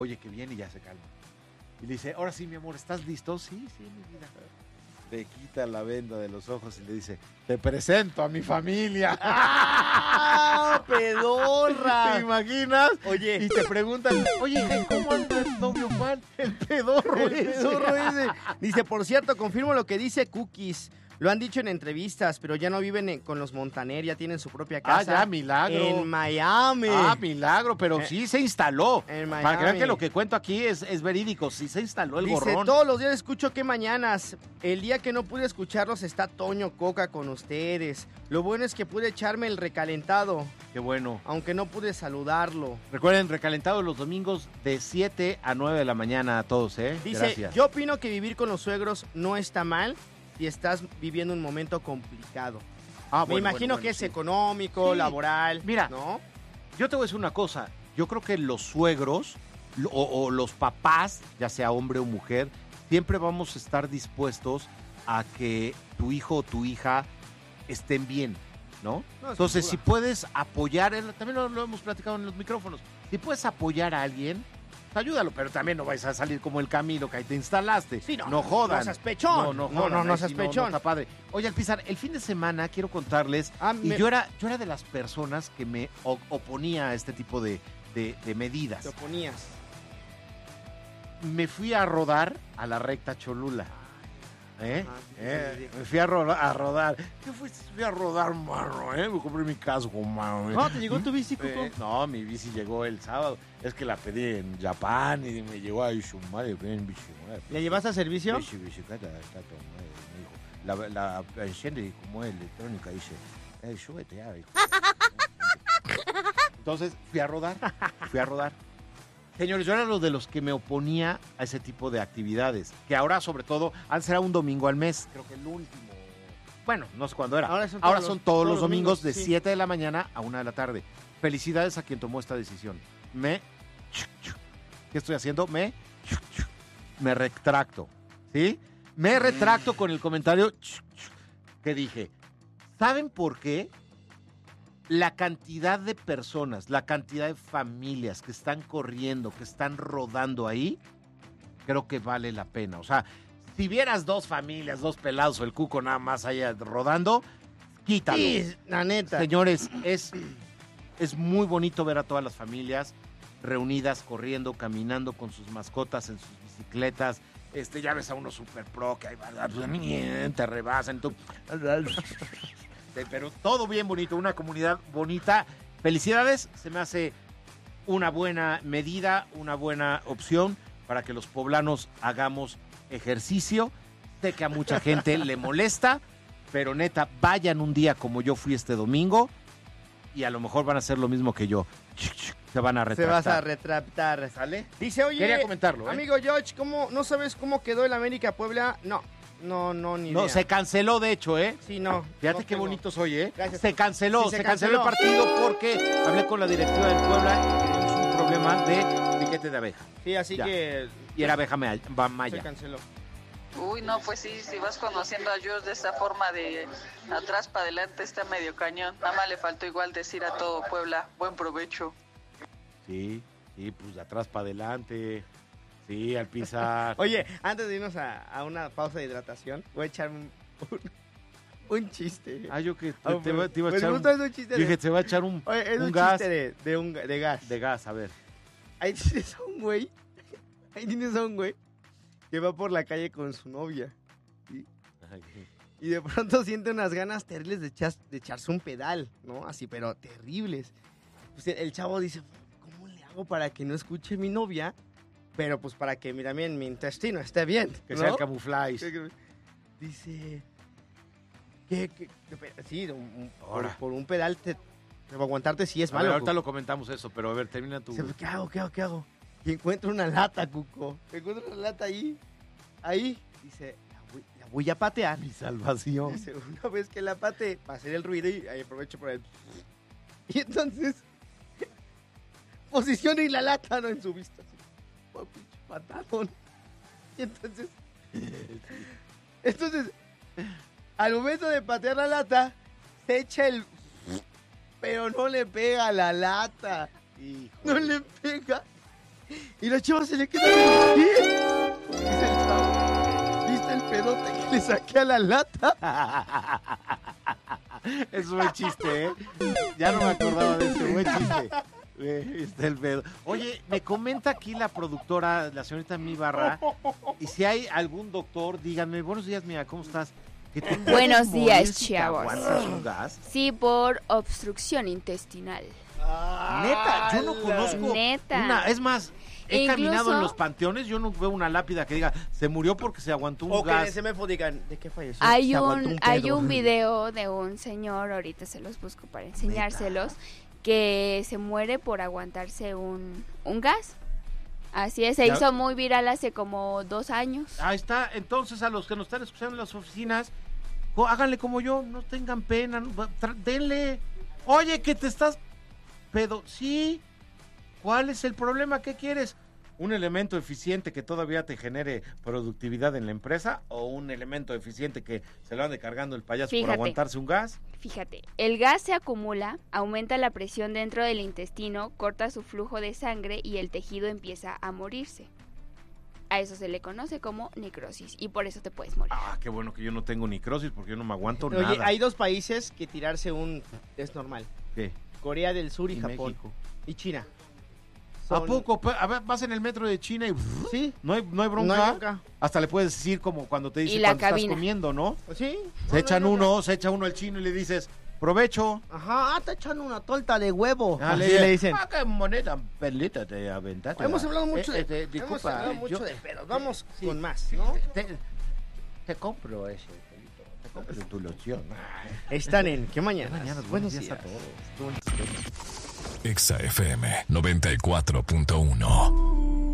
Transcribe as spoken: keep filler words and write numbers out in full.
Oye, que viene y ya se calma. Y le dice, ahora sí, mi amor, ¿estás listo? Sí, sí, mi vida. Le quita la venda de los ojos y le dice, te presento a mi familia. ¡Ah, pedorra! ¿Te imaginas? Oye. Y te preguntan, oye, ¿cómo anda el novio Juan? El pedorro El pedorro ese. Dice, por cierto, confirmo lo que dice Cookies. Lo han dicho en entrevistas, pero ya no viven en- con los Montaner, ya tienen su propia casa. Ah, ya, milagro. En Miami. Ah, milagro, pero Eh, sí se instaló. en Para que vean Miami. que lo que cuento aquí es, es verídico. Sí se instaló el Dice, gorrón. todos los días escucho que mañanas. El día que no pude escucharlos está Toño Coca con ustedes. Lo bueno es que pude echarme el recalentado, Qué bueno. aunque no pude saludarlo. Recuerden, recalentado los domingos de siete a nueve de la mañana a todos, ¿eh? Dice, Gracias. yo opino que vivir con los suegros no está mal si estás viviendo un momento complicado. Ah, Me bueno, imagino bueno, que bueno, es sí. económico, Sí. laboral, Mira. ¿no? Yo te voy a decir una cosa. Yo creo que los suegros lo- o, o los papás, ya sea hombre o mujer, siempre vamos a estar dispuestos a que tu hijo o tu hija estén bien, ¿no? No, sin Entonces, duda. si puedes apoyar, el- también lo, lo hemos platicado en los micrófonos, si puedes apoyar a alguien, pues ayúdalo, pero también no vais a salir como el Camilo que ahí te instalaste. Sí, no, no jodan. no seas pechón. No, no, No, jodan, no, no ahí seas sí pechón. está padre. Oye, Alpizar, el fin de semana quiero contarles, Ah, y me- yo era, yo era de las personas que me o- oponía a este tipo de, de- de medidas. Te oponías. Me fui a rodar a la recta Cholula. ¿Eh? Ajá, sí, ¿Eh? sí, sí. Me fui a, ro- a rodar. ¿Qué fuiste? Fui a rodar, mano, ¿eh? Me compré mi casco, mano. ¿eh? No, ¿te llegó tu bici, Cuco? Eh, no, mi bici llegó el sábado. Es que la pedí en Japón y me llegó ahí su madre. En bici, madre. ¿Le llevaste a servicio? Bici, bicicleta, está todo madre, me dijo. La, la enciende y como es electrónica, dice, eh, súbete ya, hijo. Entonces, fui a rodar, fui a rodar. Señores, yo era lo de los que me oponía a ese tipo de actividades, que ahora, sobre todo, antes era un domingo al mes, creo que el último, bueno, no sé cuándo era. Ahora son Ahora todos son los- todos todos los los domingos, domingos, de sí. siete de la mañana a una de la tarde. Felicidades a quien tomó esta decisión. Me... ¿Qué estoy haciendo? Me... Me retracto, ¿sí? Me retracto con el comentario que dije. ¿Saben por qué? La cantidad de personas, la cantidad de familias que están corriendo, que están rodando ahí, creo que vale la pena. O sea, si vieras dos familias, dos pelados o el Cuco nada más allá rodando, quítalo. Sí, la neta. Señores, es, es muy bonito ver a todas las familias reunidas, corriendo, caminando con sus mascotas en sus bicicletas. Este, ya ves a uno super pro que ahí va, te rebasan. Tú, pero todo bien bonito, una comunidad bonita. Felicidades, se me hace una buena medida, una buena opción para que los poblanos hagamos ejercicio. Sé que a mucha gente le molesta, pero neta, vayan un día como yo fui este domingo y a lo mejor van a hacer lo mismo que yo. Se van a Se retractar. vas a retractar. ¿Sale? Dice, oye, Quería comentarlo, ¿eh? amigo George, ¿cómo, ¿no sabes cómo quedó el América Puebla? No, no, no, ni No, idea. se canceló de hecho, ¿eh? Sí, no. Fíjate no qué tengo. bonito soy, ¿eh? Gracias. Se canceló, Sí, se, se canceló. canceló. el partido porque hablé con la directiva del Puebla y tenemos un problema de piquete de abeja. Sí, así Ya. que Y era abeja maya. va- se maya. canceló. Uy, no, pues sí, si vas conociendo a George de esta forma de atrás para adelante está medio cañón. Nada más le faltó igual decir a todo Puebla, buen provecho. Sí, sí, pues de atrás para adelante. Sí, al pisar. Oye, antes de irnos a, a una pausa de hidratación, voy a echar un, un, un chiste. Ah, yo que te, Ah, te iba, te iba a pues echar un, justo es un chiste dije, de, te va a echar un, oye, es un un, gas chiste de, de, un, de gas. de gas, a ver. Ahí tienes a un güey, ahí tienes a un güey que va por la calle con su novia. ¿sí? Y de pronto siente unas ganas terribles de, echar, de echarse un pedal, ¿no? Así, pero terribles. Pues el, el chavo dice, ¿cómo le hago para que no escuche mi novia? Pero pues para que mira bien mi intestino esté bien. Que ¿no? sea el camuflaje. Dice, ¿qué? qué, qué sí, un- un- por, Ahora. por un pedal te, te va a aguantarte si es A ver, malo. ahorita lo comentamos eso, pero a ver, termina tu... Dice, ¿qué hago? ¿Qué hago? ¿Qué hago? Y encuentro una lata, Cuco. Encuentro una lata ahí. Ahí. Dice, la voy, la voy a patear. Mi salvación. Dice, una vez que la pate, va a hacer el ruido y ahí aprovecho por el... Y entonces, posiciona y la lata, ¿no? En su vista. Así, oh, pinche patadón. Y entonces... Entonces, al momento de patear la lata, se echa el... Pero no le pega a la lata. Hijo. No le pega. Y la chava se le queda viendo. ¿Qué? Dice el chavo. ¿Viste el pedote que le saqué a la lata? Es un buen chiste, ¿eh? Ya no me acordaba de ese buen chiste. Está el pedo. Oye, me comenta aquí la productora, la señorita Mi Barra, y si hay algún doctor, díganme, buenos días, mía, ¿cómo estás? ¿Que te Buenos días, si chavos. ¿Aguantas un gas? Sí, por obstrucción intestinal. Neta, yo no conozco Neta. una, es más, he Incluso, caminado en los panteones, yo no veo una lápida que diga, se murió porque se aguantó un O que en gas. ese me digan, ¿de qué falleció? Hay Se aguantó un, un hay pedo. un video de un señor, ahorita se los busco para enseñárselos, que se muere por aguantarse un, un gas. Así es, se Ya. hizo muy viral hace como dos años. Ahí está, entonces a los que nos están escuchando en las oficinas, co- háganle como yo, no tengan pena, no, tra- denle. Oye, que te estás pedo, sí. ¿Cuál es el problema? ¿Qué quieres? ¿Un elemento eficiente que todavía te genere productividad en la empresa o un elemento eficiente que se lo ande cargando el payaso por Fíjate. aguantarse un gas? Fíjate, el gas se acumula, aumenta la presión dentro del intestino, corta su flujo de sangre y el tejido empieza a morirse. A eso se le conoce como necrosis y por eso te puedes morir. Ah, qué bueno que yo no tengo necrosis porque yo no me aguanto Oye, nada. hay dos países que tirarse un es normal. ¿Qué? Corea del Sur y, Y Japón. México. Y China. ¿A Son- poco? Pa- A ver, vas en el metro de China y Sí. no hay, no hay bronca. No hay bronca. Hasta le puedes decir como cuando te Y dicen la cuando estás cabina. comiendo, ¿no? Sí. Se echan uno, se echa uno el chino y le dices, provecho. Ajá, ah, te echan una torta de huevo. Ah, Así le dicen. Ah, qué moneda perlita te aventaste. Hemos hablado mucho Eh, de, eh, te- hemos disculpa, hablado mucho yo- de pedos. Vamos Sí, con más, sí, ¿no? Te, te compro ese pelito, te compro tu loción. Están en ¿Qué mañana? Mañana, buenos días a todos. Exa F M noventa y cuatro punto uno.